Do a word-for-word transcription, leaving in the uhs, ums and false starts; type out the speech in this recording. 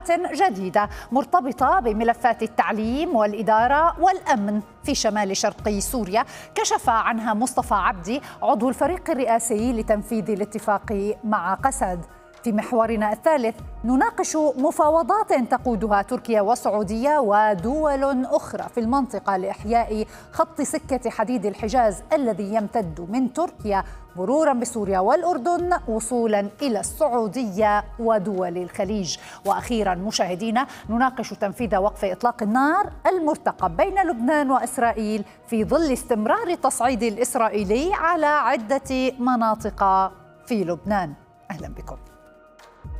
جديدة مرتبطة بملفات التعليم والإدارة والأمن في شمال شرق سوريا، كشف عنها مصطفى عبدي عضو الفريق الرئاسي لتنفيذ الاتفاق مع قسد. في محورنا الثالث نناقش مفاوضات تقودها تركيا والسعودية ودول أخرى في المنطقة لإحياء خط سكة حديد الحجاز الذي يمتد من تركيا مرورا بسوريا والأردن وصولا إلى السعودية ودول الخليج. وأخيرا مشاهدينا نناقش تنفيذ وقف إطلاق النار المرتقب بين لبنان وإسرائيل في ظل استمرار التصعيد الإسرائيلي على عدة مناطق في لبنان. أهلا بكم.